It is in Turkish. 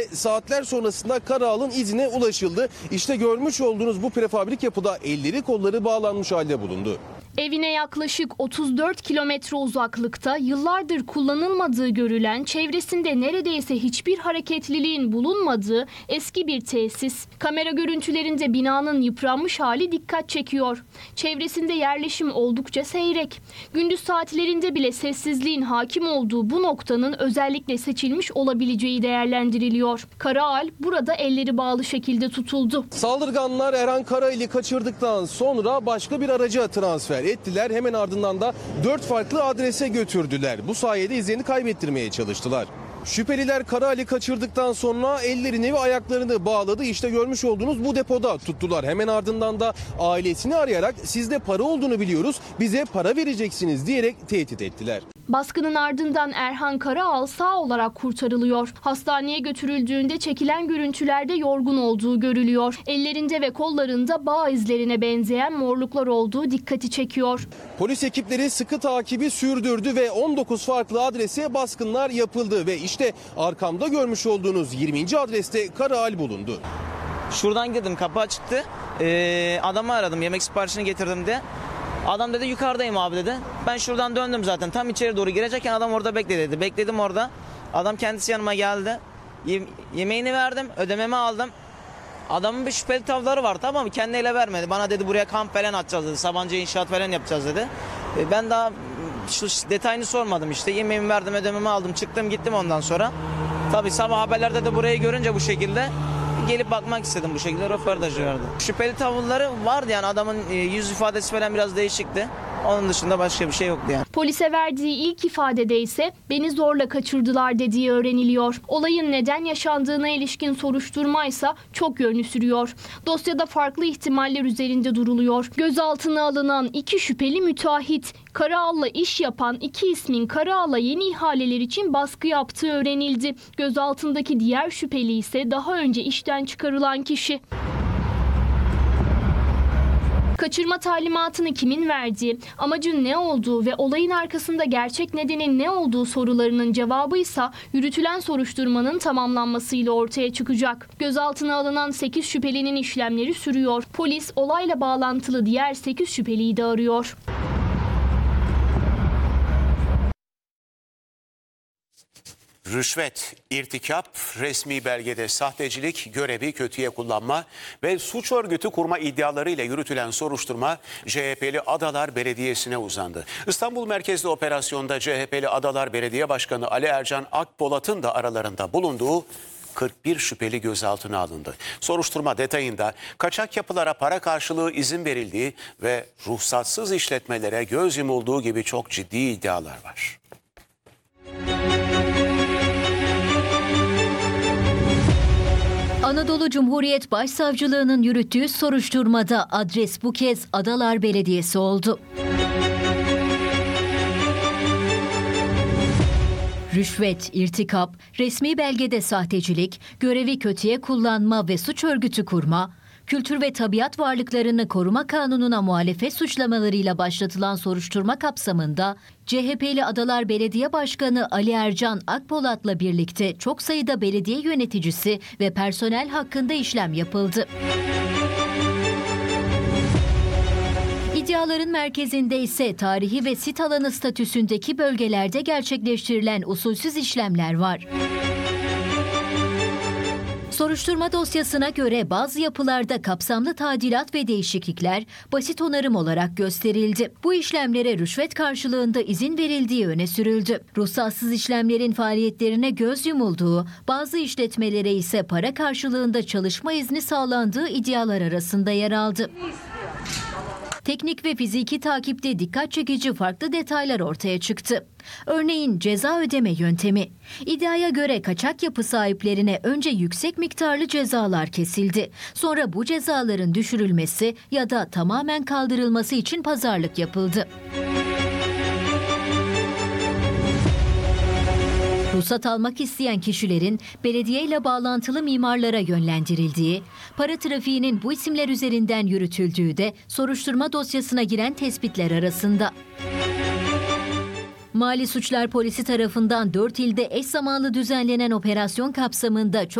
ve saatler sonrasında Karaağal'ın izine ulaşıldı. İşte görmüş olduğunuz bu prefabrik yapıda elleri kolları bağlanmış halde bulundu. Evine yaklaşık 34 kilometre uzaklıkta yıllardır kullanılmadığı görülen, çevresinde neredeyse hiçbir hareketliliğin bulunmadığı eski bir tesis. Kamera görüntülerinde binanın yıpranmış hali dikkat çekiyor. Çevresinde yerleşim oldukça seyrek. Gündüz saatlerinde bile sessizliğin hakim olduğu bu noktanın özellikle seçilmiş olabileceği değerlendiriliyor. Karaağal burada elleri bağlı şekilde tutuldu. Saldırganlar Erhan Karaağal'ı kaçırdıktan sonra başka bir araca transfer ettiler. Hemen ardından da 4 farklı adrese götürdüler. Bu sayede izlerini kaybettirmeye çalıştılar. Şüpheliler Karaağal'ı kaçırdıktan sonra ellerini ve ayaklarını bağladı. İşte görmüş olduğunuz bu depoda tuttular. Hemen ardından da ailesini arayarak sizde para olduğunu biliyoruz, bize para vereceksiniz diyerek tehdit ettiler. Baskının ardından Erhan Karaağal sağ olarak kurtarılıyor. Hastaneye götürüldüğünde çekilen görüntülerde yorgun olduğu görülüyor. Ellerinde ve kollarında bağ izlerine benzeyen morluklar olduğu dikkati çekiyor. Polis ekipleri sıkı takibi sürdürdü ve 19 farklı adrese baskınlar yapıldı ve işte arkamda görmüş olduğunuz 20. adreste Karaağal bulundu. Şuradan girdim, kapı açıktı. Adamı aradım, yemek siparişini getirdim de. Adam dedi yukarıdayım abi dedi. Ben şuradan döndüm zaten. Tam içeri doğru girecekken adam orada bekle dedi. Bekledim orada. Adam kendisi yanıma geldi. Yemeğini verdim, ödememi aldım. Adamın bir şüpheli tavları var, tamam mı? Kendi ele vermedi. Bana dedi buraya kamp falan atacağız dedi. Sabancı inşaat falan yapacağız dedi. Ben daha şu detayını sormadım işte. Yemeğimi verdim, ödememi aldım. Çıktım gittim ondan sonra. Tabii sabah haberlerde de burayı görünce bu şekilde gelip bakmak istedim, bu şekilde röportaj verdi. Şüpheli tavırları vardı yani, adamın yüz ifadesi falan biraz değişikti. Onun dışında başka bir şey yoktu yani. Polise verdiği ilk ifadede ise beni zorla kaçırdılar dediği öğreniliyor. Olayın neden yaşandığına ilişkin soruşturma ise çok yönlü sürüyor. Dosyada farklı ihtimaller üzerinde duruluyor. Gözaltına alınan 2 şüpheli müteahhit, Karaağal'la iş yapan 2 ismin Karaağal'a yeni ihaleler için baskı yaptığı öğrenildi. Gözaltındaki diğer şüpheli ise daha önce işten çıkarılan kişi. Kaçırma talimatını kimin verdiği, amacın ne olduğu ve olayın arkasında gerçek nedenin ne olduğu sorularının cevabıysa yürütülen soruşturmanın tamamlanmasıyla ortaya çıkacak. Gözaltına alınan 8 şüphelinin işlemleri sürüyor. Polis olayla bağlantılı diğer 8 şüpheliyi de arıyor. Rüşvet, irtikap, resmi belgede sahtecilik, görevi kötüye kullanma ve suç örgütü kurma iddialarıyla yürütülen soruşturma CHP'li Adalar Belediyesi'ne uzandı. İstanbul merkezli operasyonda CHP'li Adalar Belediye Başkanı Ali Ercan Akpolat'ın da aralarında bulunduğu 41 şüpheli gözaltına alındı. Soruşturma detayında kaçak yapılara para karşılığı izin verildiği ve ruhsatsız işletmelere göz yumulduğu gibi çok ciddi iddialar var. Anadolu Cumhuriyet Başsavcılığı'nın yürüttüğü soruşturmada adres bu kez Adalar Belediyesi oldu. Rüşvet, irtikap, resmi belgede sahtecilik, görevi kötüye kullanma ve suç örgütü kurma, Kültür ve Tabiat Varlıklarını Koruma Kanunu'na muhalefet suçlamalarıyla başlatılan soruşturma kapsamında CHP'li Adalar Belediye Başkanı Ali Ercan Akpolat'la birlikte çok sayıda belediye yöneticisi ve personel hakkında işlem yapıldı. İddiaların merkezinde ise tarihi ve sit alanı statüsündeki bölgelerde gerçekleştirilen usulsüz işlemler var. Soruşturma dosyasına göre bazı yapılarda kapsamlı tadilat ve değişiklikler basit onarım olarak gösterildi. Bu işlemlere rüşvet karşılığında izin verildiği öne sürüldü. Ruhsatsız işlemlerin faaliyetlerine göz yumulduğu, bazı işletmelere ise para karşılığında çalışma izni sağlandığı iddialar arasında yer aldı. Teknik ve fiziki takipte dikkat çekici farklı detaylar ortaya çıktı. Örneğin ceza ödeme yöntemi. İddiaya göre kaçak yapı sahiplerine önce yüksek miktarlı cezalar kesildi. Sonra bu cezaların düşürülmesi ya da tamamen kaldırılması için pazarlık yapıldı. Ruhsat almak isteyen kişilerin belediyeyle bağlantılı mimarlara yönlendirildiği, para trafiğinin bu isimler üzerinden yürütüldüğü de soruşturma dosyasına giren tespitler arasında. Mali Suçlar Polisi tarafından 4 ilde eş zamanlı düzenlenen operasyon kapsamında çok